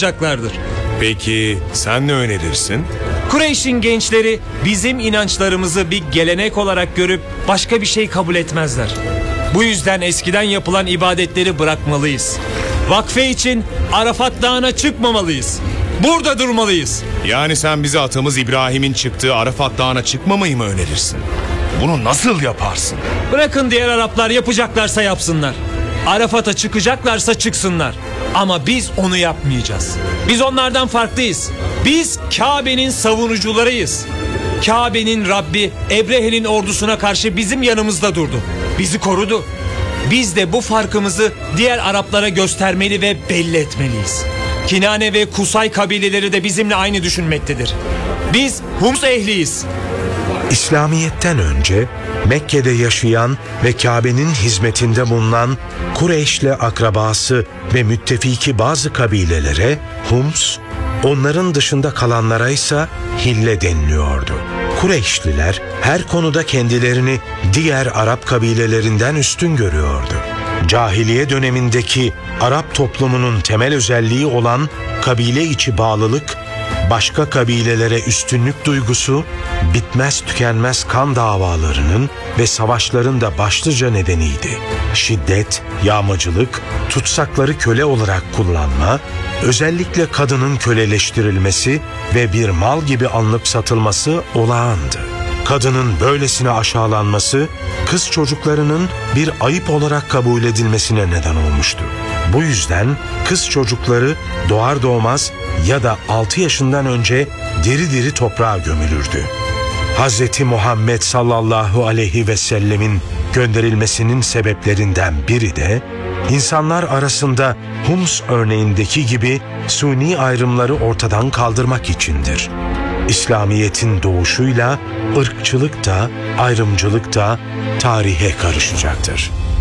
olacaklardır. Peki sen ne önerirsin? Kureyş'in gençleri bizim inançlarımızı bir gelenek olarak görüp başka bir şey kabul etmezler. Bu yüzden eskiden yapılan ibadetleri bırakmalıyız. Vakfe için Arafat Dağı'na çıkmamalıyız. Burada durmalıyız. Yani sen bize atamız İbrahim'in çıktığı Arafat Dağı'na çıkmamayı mı önerirsin? Bunu nasıl yaparsın? Bırakın diğer Araplar yapacaklarsa yapsınlar. Arafat'a çıkacaklarsa çıksınlar. Ama biz onu yapmayacağız. Biz onlardan farklıyız. Biz Kabe'nin savunucularıyız. Kabe'nin Rabbi Ebrehe'nin ordusuna karşı bizim yanımızda durdu. Bizi korudu. Biz de bu farkımızı diğer Araplara göstermeli ve belli etmeliyiz. Kinane ve Kusay kabileleri de bizimle aynı düşünmektedir. Biz Hums ehliyiz. İslamiyet'ten önce Mekke'de yaşayan ve Kabe'nin hizmetinde bulunan Kureyş'le akrabası ve müttefiki bazı kabilelere Hums, onların dışında kalanlara ise Hille deniliyordu. Kureyşliler her konuda kendilerini diğer Arap kabilelerinden üstün görüyordu. Cahiliye dönemindeki Arap toplumunun temel özelliği olan kabile içi bağlılık, başka kabilelere üstünlük duygusu, bitmez tükenmez kan davalarının ve savaşların da başlıca nedeniydi. Şiddet, yağmacılık, tutsakları köle olarak kullanma, özellikle kadının köleleştirilmesi ve bir mal gibi alınıp satılması olağandı. Kadının böylesine aşağılanması, kız çocuklarının bir ayıp olarak kabul edilmesine neden olmuştu. Bu yüzden kız çocukları doğar doğmaz ya da 6 yaşından önce diri diri toprağa gömülürdü. Hz. Muhammed sallallahu aleyhi ve sellemin gönderilmesinin sebeplerinden biri de insanlar arasında Hums örneğindeki gibi suni ayrımları ortadan kaldırmak içindir. İslamiyet'in doğuşuyla ırkçılık da ayrımcılık da tarihe karışacaktır.